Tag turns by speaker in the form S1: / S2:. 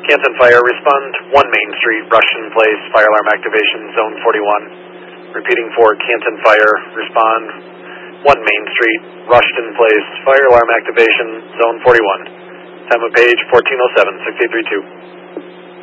S1: Canton Fire, respond 1 Main Street, Rushton Place, fire alarm activation, zone 41. Repeating for Canton Fire, respond 1 Main Street, Rushton Place, fire alarm activation, zone 41. Time of page 1407, 6832.